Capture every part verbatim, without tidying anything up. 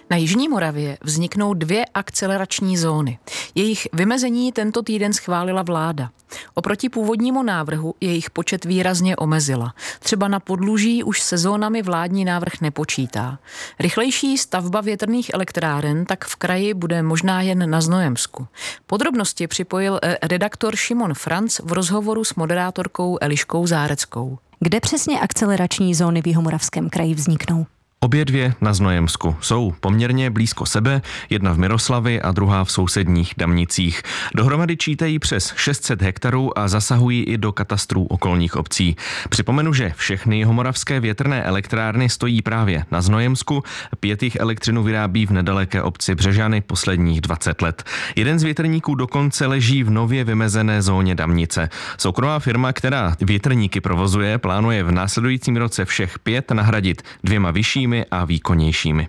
Na jižní Moravě vzniknou dvě akcelerační zóny. Jejich vymezení tento týden schválila vláda. Oproti původnímu návrhu jejich počet výrazně omezila. Třeba na Podluží už se zónami vládní návrh nepočítá. Rychlejší stavba větrných elektráren tak v kraji bude možná jen na Znojemsku. Podrobnosti připojil redaktor Šimon Franc v rozhovoru s moderátorkou Eliškou Záreckou. Kde přesně akcelerační zóny v Jihomoravském kraji vzniknou? Obě dvě na Znojemsku jsou poměrně blízko sebe, jedna v Miroslavi a druhá v sousedních Damnicích. Dohromady čítají přes šest set hektarů a zasahují i do katastrů okolních obcí. Připomenu, že všechny jihomoravské větrné elektrárny stojí právě na Znojemsku. Pět jich elektřinu vyrábí v nedaleké obci Břežany posledních dvacet let. Jeden z větrníků dokonce leží v nově vymezené zóně Damnice. Soukromá firma, která větrníky provozuje, plánuje v následujícím roce všech pět nahradit dvěma vyššími a výkonnějšími.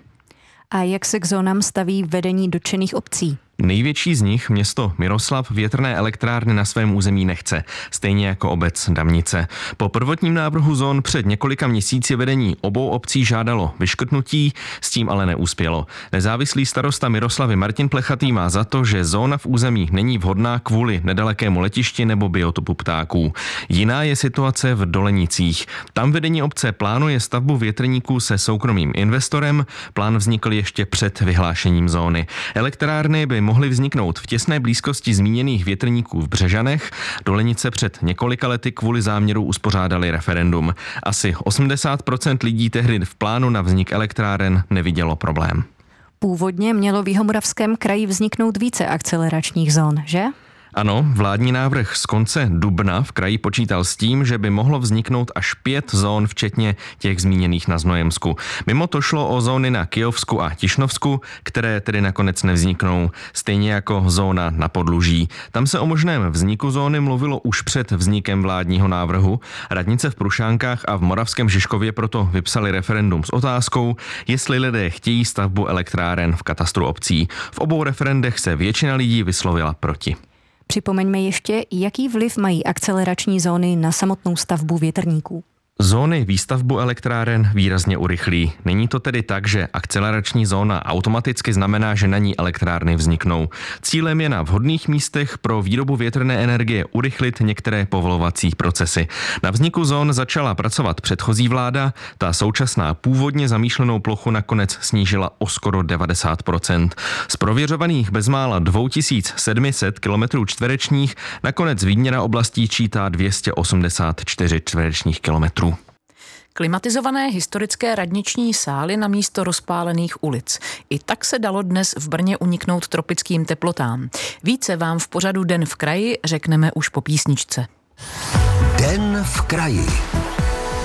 A jak se k zónám staví vedení dotčených obcí? Největší z nich, město Miroslav, větrné elektrárny na svém území nechce, stejně jako obec Damnice. Po prvotním návrhu zón před několika měsíci vedení obou obcí žádalo vyškrtnutí, s tím ale neuspělo. Nezávislý starosta Miroslavy Martin Plechatý má za to, že zóna v území není vhodná kvůli nedalekému letišti nebo biotopu ptáků. Jiná je situace v Dolenicích. Tam vedení obce plánuje stavbu větrníků se soukromým investorem. Plán vznikl ještě před vyhlášením zóny. Elektrárny by mohly vzniknout v těsné blízkosti zmíněných větrníků v Břežanech. Dolenice před několika lety kvůli záměru uspořádali referendum. Asi osmdesát procent lidí tehdy v plánu na vznik elektráren nevidělo problém. Původně mělo v Jihomoravském kraji vzniknout více akceleračních zón, že? Ano, vládní návrh z konce dubna v kraji počítal s tím, že by mohlo vzniknout až pět zón, včetně těch zmíněných na Znojemsku. Mimo to šlo o zóny na Kyjovsku a Tišnovsku, které tedy nakonec nevzniknou, stejně jako zóna na Podluží. Tam se o možném vzniku zóny mluvilo už před vznikem vládního návrhu. Radnice v Prušánkách a v Moravském Žižkově proto vypsali referendum s otázkou, jestli lidé chtějí stavbu elektráren v katastru obcí. V obou referendech se většina lidí vyslovila proti. Připomeňme ještě, jaký vliv mají akcelerační zóny na samotnou stavbu větrníků. Zóny výstavbu elektráren výrazně urychlí. Není to tedy tak, že akcelerační zóna automaticky znamená, že na ní elektrárny vzniknou. Cílem je na vhodných místech pro výrobu větrné energie urychlit některé povolovací procesy. Na vzniku zón začala pracovat předchozí vláda, ta současná původně zamýšlenou plochu nakonec snížila o skoro devadesát procent. Z prověřovaných bezmála dva tisíce sedm set kilometrů čtverečních nakonec výměra oblastí čítá dvě stě osmdesát čtyři čtverečních kilometrů. Klimatizované historické radniční sály na místo rozpálených ulic. I tak se dalo dnes v Brně uniknout tropickým teplotám. Více vám v pořadu Den v kraji řekneme už po písničce. Den v kraji.